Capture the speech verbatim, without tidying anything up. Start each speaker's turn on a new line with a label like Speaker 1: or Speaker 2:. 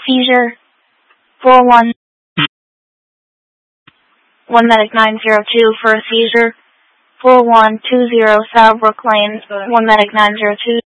Speaker 1: seizure. four one. one medic nine zero two for a seizure. four one two zero South Brook Lane, one medic nine zero two.